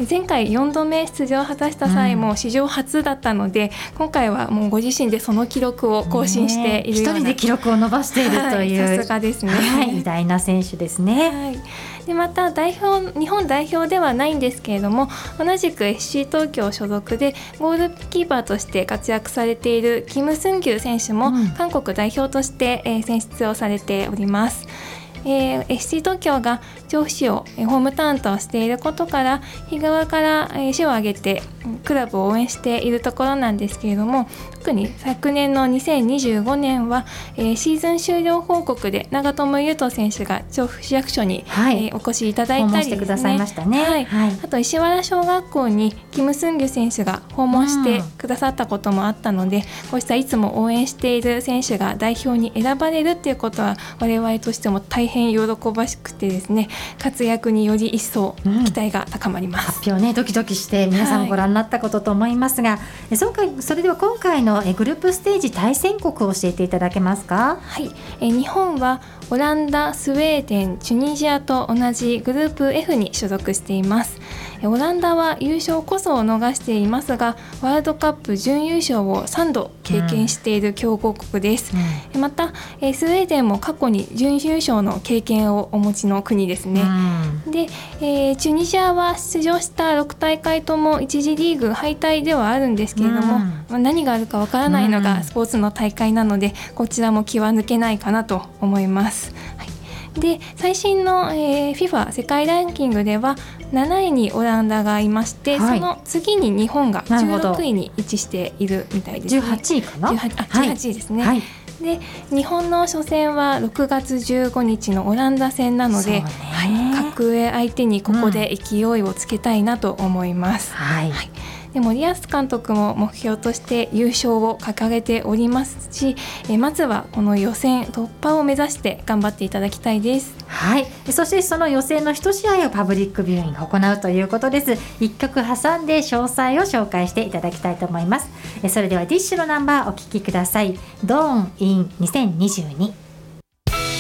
前回4度目出場を果たした際も史上初だったので、今回はもうご自身でその記録を更新しているような、 一人で記録を伸ばしているという、 さすがですね、 偉大な選手ですね。 でまた日本代表ではないんですけれども、同じく FC 東京所属でゴールキーパーとして活躍されているキム・スンギュ選手も韓国代表として、選出をされております。FC 東京が調布市をホームタウンとしていることから、日側から市を挙げてクラブを応援しているところなんですけれども、特に昨年の2025年は、シーズン終了報告で長友佑都選手が調布市役所に、お越しいただいたりですね、 訪問してくださいましたね。 あと石原小学校にキム・スンギュ選手が訪問してくださったこともあったので、こうしたいつも応援している選手が代表に選ばれるっていうことは我々としても大変喜ばしくてですね、活躍により一層期待が高まります。 発表ね、ドキドキして皆さんご覧になったことと思いますが、それでは今回のグループステージ対戦国を教えていただけますか。 日本はオランダ、スウェーデン、チュニジアと同じグループ F に所属しています。オランダは優勝こそを逃していますが、ワールドカップ準優勝を3度経験している強豪国です。またスウェーデンも過去に準優勝の経験をお持ちの国ですね。で、チュニジアは出場した6大会とも1次リーグ敗退ではあるんですけれども、何があるかわからないのがスポーツの大会なので、こちらも気は抜けないかなと思います。で最新の、FIFA 世界ランキングでは7位にオランダがいまして、その次に日本が16位に位置しているみたいですね。 18位かな。 18位ですね。で日本の初戦は6月15日のオランダ戦なので、格上相手にここで勢いをつけたいなと思います。で森保監督も目標として優勝を掲げておりますし、まずはこの予選突破を目指して頑張っていただきたいです。 そしてその予選の1試合をパブリックビューイングを行うということです。1曲挟んで詳細を紹介していただきたいと思います。それではディッシュのナンバーお聴きください。ドーンイン2022。